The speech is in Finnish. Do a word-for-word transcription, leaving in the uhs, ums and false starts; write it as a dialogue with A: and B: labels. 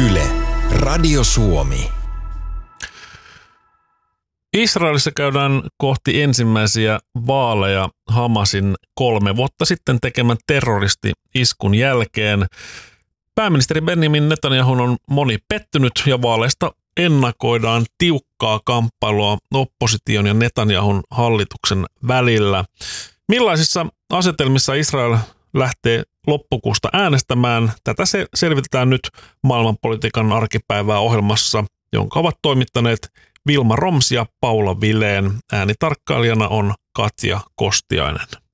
A: Yle, Radio Suomi.
B: Israelissa käydään kohti ensimmäisiä vaaleja Hamasin kolme vuotta sitten tekemän terroristi-iskun jälkeen. Pääministeri Benjamin Netanyahun on moni pettynyt ja vaaleista ennakoidaan tiukkaa kamppailua opposition ja Netanyahun hallituksen välillä. Millaisissa asetelmissa Israel lähtee loppukuusta äänestämään? Tätä se selvitetään nyt maailmanpolitiikan arkipäivää ohjelmassa, jonka ovat toimittaneet Vilma Roms ja Paula Vileen. Äänitarkkailijana on Katja Kostiainen.